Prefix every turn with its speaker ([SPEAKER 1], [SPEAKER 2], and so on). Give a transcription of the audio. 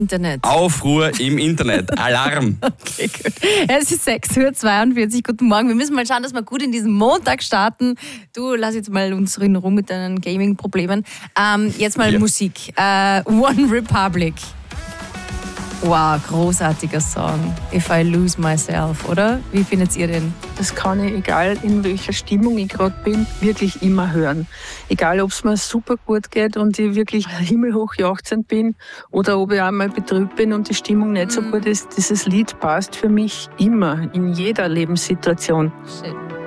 [SPEAKER 1] Internet.
[SPEAKER 2] Aufruhr im Internet. Alarm.
[SPEAKER 1] Okay, gut. Es ist 6:42 Uhr. Guten Morgen. Wir müssen mal schauen, dass wir gut in diesen Montag starten. Du, lass jetzt mal uns in Ruhe mit deinen Gaming-Problemen. Jetzt mal Musik. One Republic. Wow, großartiger Song. If I Lose Myself, oder? Wie findet ihr den?
[SPEAKER 3] Das kann ich, egal in welcher Stimmung ich gerade bin, wirklich immer hören. Egal, ob es mir super gut geht und ich wirklich himmelhoch jauchzend bin oder ob ich einmal betrübt bin und die Stimmung nicht so gut ist. Dieses Lied passt für mich immer, in jeder Lebenssituation.
[SPEAKER 1] Schön.